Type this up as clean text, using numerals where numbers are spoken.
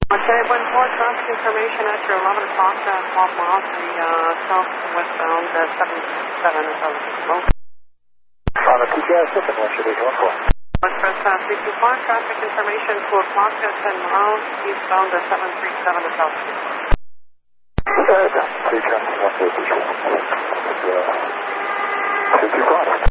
Okay, 1-4, traffic information at your 11 o'clock, 12 miles, the south-westbound 77 is out of the smoke. On the TGI system, what should we go for? West 325, traffic information, 2 o'clock, 10 miles, eastbound 737 is out of the smoke. 3 traffic, 1 2 2 product.